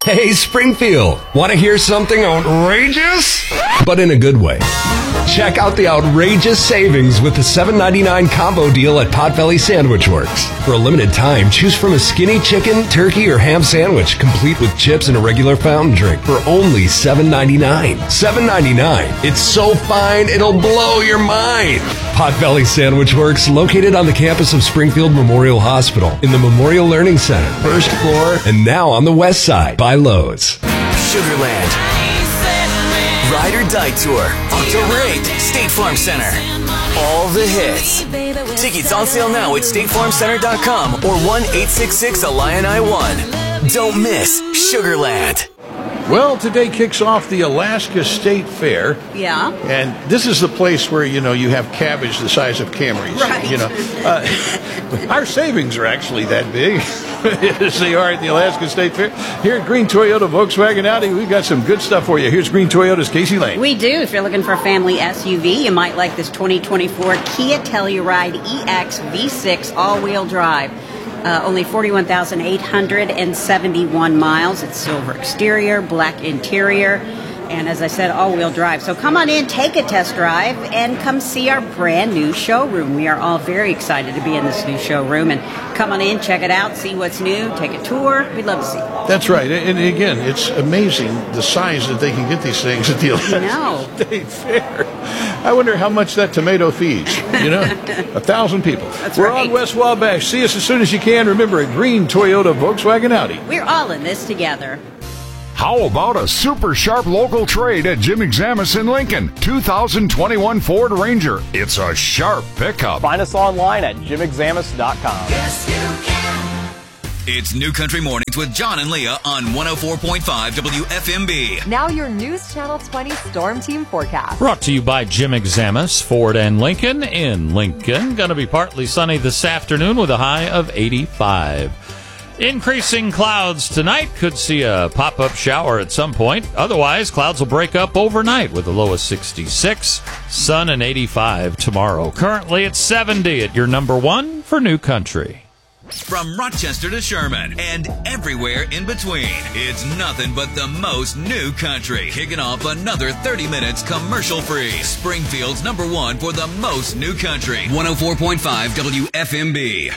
Hey, Springfield, want to hear something outrageous? But in a good way. Check out the outrageous savings with the $7.99 combo deal at Potbelly Sandwich Works. For a limited time, choose from a skinny chicken, turkey, or ham sandwich, complete with chips and a regular fountain drink for only $7.99. $7.99. It's so fine, it'll blow your mind. Potbelly Sandwich Works, located on the campus of Springfield Memorial Hospital in the Memorial Learning Center, first floor, and now on the west side by Lowe's. Sugarland. Ride or Die Tour, October 8th, State Farm Center. All the hits. Tickets on sale now at statefarmcenter.com or 1-866-ALION-I-1. Don't miss Sugarland. Well, today kicks off the Alaska State Fair. Yeah. And this is the place where, you have cabbage the size of Camrys. Right. Our savings are actually that big, as they are at the Alaska State Fair. Here at Green Toyota Volkswagen Audi, we've got some good stuff for you. Here's Green Toyota's Casey Lane. We do. If you're looking for a family SUV, you might like this 2024 Kia Telluride EX V6 all-wheel drive. Only 41,871 miles. It's silver exterior, black interior, and as I said, all-wheel drive. So come on in, take a test drive, and come see our brand new showroom. We are all very excited to be in this new showroom, and come on in, check it out, see what's new, take a tour. We'd love to see it. That's right. And again, it's amazing the size that they can get these things at the Alaska State Fair. I wonder how much that tomato feeds. 1,000 people. We're right. on West Wabash. See us as soon as you can. Remember, at Green Toyota Volkswagen Audi. We're all in this together. How about a super sharp local trade at Jim Examus in Lincoln? 2021 Ford Ranger. It's a sharp pickup. Find us online at jimexamus.com. Yes, you can. It's New Country Mornings with John and Leah on 104.5 WFMB. Now your News Channel 20 Storm Team forecast. Brought to you by Jim Examus, Ford and Lincoln in Lincoln. Going to be partly sunny this afternoon with a high of 85. Increasing clouds tonight. Could see a pop-up shower at some point. Otherwise, clouds will break up overnight with a low of 66. Sun and 85 tomorrow. Currently at 70 at your number one for New Country. From Rochester to Sherman and everywhere in between, it's nothing but the most new country. Kicking off another 30 minutes commercial-free. Springfield's number one for the most new country. 104.5 WFMB.